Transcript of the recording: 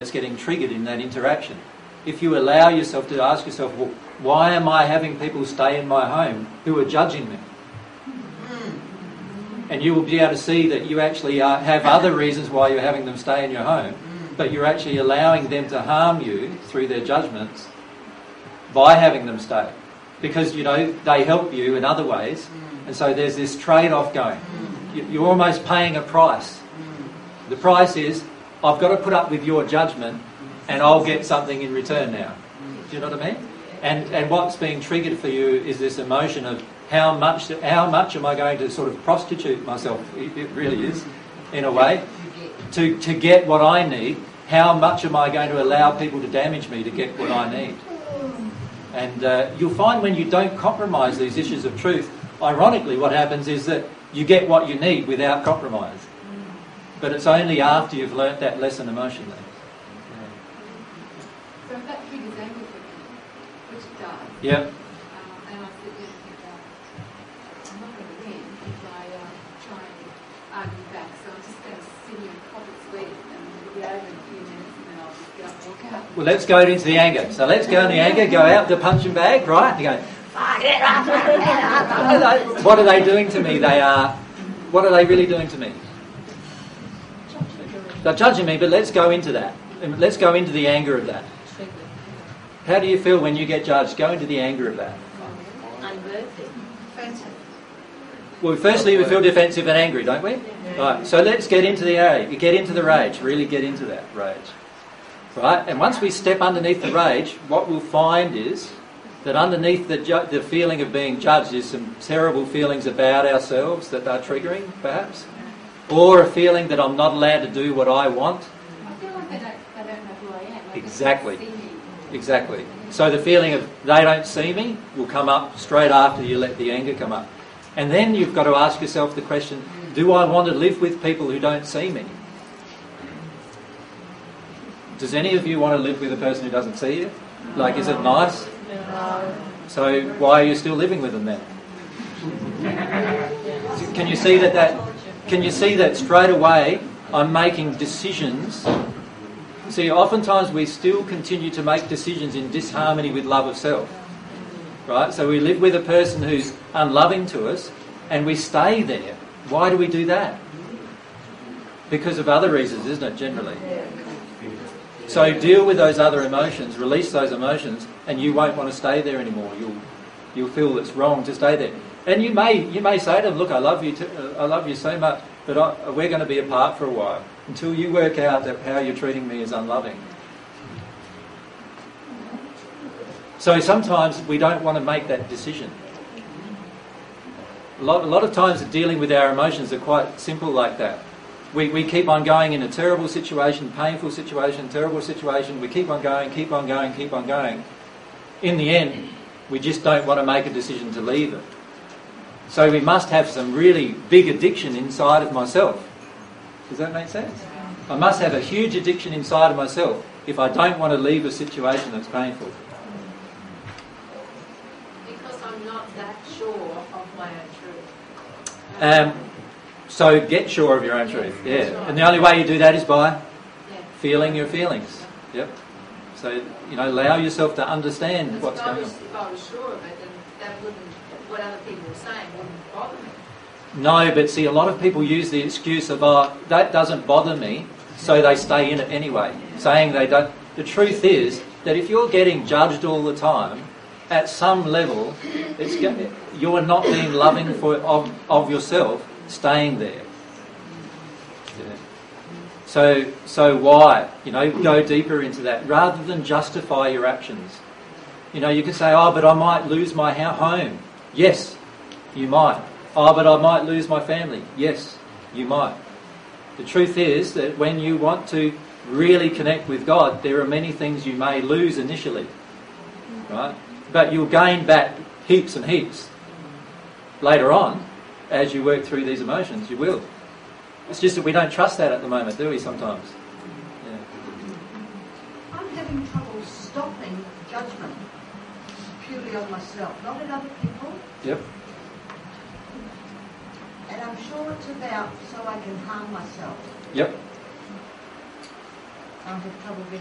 that's getting triggered in that interaction. If you allow yourself to ask yourself, well, why am I having people stay in my home who are judging me? And you will be able to see that you actually have other reasons why you're having them stay in your home, but you're actually allowing them to harm you through their judgments by having them stay. Because, they help you in other ways, and so there's this trade-off going. You're almost paying a price. The price is, I've got to put up with your judgment, and I'll get something in return now. Do you know what I mean? And what's being triggered for you is this emotion of how much am I going to sort of prostitute myself? It really is, in a way, to get what I need. How much am I going to allow people to damage me to get what I need? And you'll find when you don't compromise these issues of truth, ironically what happens is that you get what you need without compromise. But it's only after you've learnt that lesson emotionally. So if that triggers anger for me, which it does, Yep. and I sit there and think that I'm not going to win if I try and argue back, so I'm just going to sit here and cop its sweet, and it'll be over in a few minutes, and then I'll just get up and walk out. Well, let's go into the anger. So let's go in the anger, go out the punching bag, right? You go, what are they doing to me? What are they really doing to me? They're judging me, but let's go into that. Let's go into the anger of that. How do you feel when you get judged? Go into the anger of that. Unworthy. Well, firstly, we feel defensive and angry, don't we? Right. So let's get into the rage. Get into the rage. Really get into that rage. Right. And once we step underneath the rage, what we'll find is that underneath the feeling of being judged is some terrible feelings about ourselves that are triggering, perhaps, or a feeling that I'm not allowed to do what I want. I feel like they don't know who I am. Like Exactly. They don't see me. Exactly. So the feeling of they don't see me will come up straight after you let the anger come up. And then you've got to ask yourself the question, do I want to live with people who don't see me? Does any of you want to live with a person who doesn't see you? Like, is it nice? No. So why are you still living with them then? Can you see that straight away I'm making decisions? See, oftentimes we still continue to make decisions in disharmony with love of self. Right? So we live with a person who's unloving to us and we stay there. Why do we do that? Because of other reasons, isn't it, generally? So deal with those other emotions, release those emotions, and you won't want to stay there anymore. You'll feel it's wrong to stay there. And you may say to them, look, I love you so much, but we're going to be apart for a while until you work out that how you're treating me is unloving. So sometimes we don't want to make that decision. A lot of times dealing with our emotions are quite simple like that. We keep on going in a terrible situation, painful situation, terrible situation. We keep on going. In the end, we just don't want to make a decision to leave it. So we must have some really big addiction inside of myself. Does that make sense? I must have a huge addiction inside of myself if I don't want to leave a situation that's painful. Because I'm not that sure of my own truth. So get sure of your own truth. Yeah. And the only way you do that is by feeling your feelings. Yep. So, allow yourself to understand what's going on. If I was sure of it, then that wouldn't, what other people were saying wouldn't bother me. No, but see, a lot of people use the excuse of, that doesn't bother me, so they stay in it anyway, saying they don't. The truth is that if you're getting judged all the time, at some level, you're not being loving of yourself, staying there. Yeah. So why? Go deeper into that, rather than justify your actions. You can say, but I might lose my home. Yes, you might. But I might lose my family. Yes, you might. The truth is that when you want to really connect with God, there are many things you may lose initially, right? But you'll gain back heaps and heaps later on as you work through these emotions. You will. It's just that we don't trust that at the moment, do we, sometimes? Yeah. I'm having trouble stopping judgment purely on myself, not at other people. Yep. And I'm sure it's about so I can harm myself. Yep. I have trouble getting